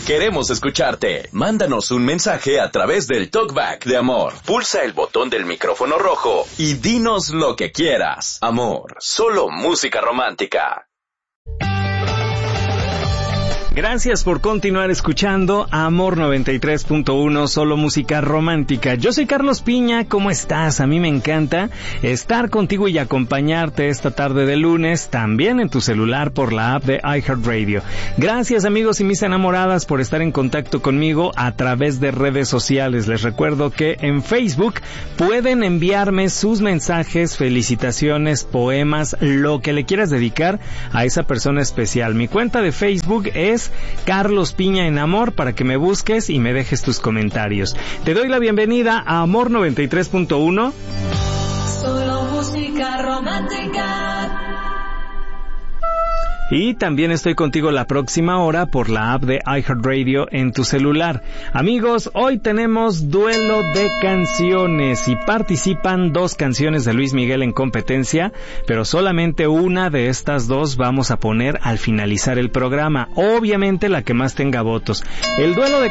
Queremos escucharte. Mándanos un mensaje a través del Talkback de Amor. Pulsa el botón del micrófono rojo y dinos lo que quieras. Amor, solo música romántica. Gracias por continuar escuchando Amor 93.1, solo música romántica. Yo soy Carlos Piña, ¿cómo estás? A mí me encanta estar contigo y acompañarte esta tarde de lunes, también en tu celular por la app de iHeartRadio. Gracias amigos y mis enamoradas por estar en contacto conmigo a través de redes sociales. Les recuerdo que en Facebook pueden enviarme sus mensajes, felicitaciones, poemas, lo que le quieras dedicar a esa persona especial. Mi cuenta de Facebook es Carlos Piña en Amor, para que me busques y me dejes tus comentarios. Te doy la bienvenida a Amor 93.1. Solo música romántica. Y también estoy contigo la próxima hora por la app de iHeartRadio en tu celular. Amigos, hoy tenemos duelo de canciones y participan 2 canciones de Luis Miguel en competencia, pero solamente una de estas 2 vamos a poner al finalizar el programa. Obviamente la que más tenga votos. El duelo de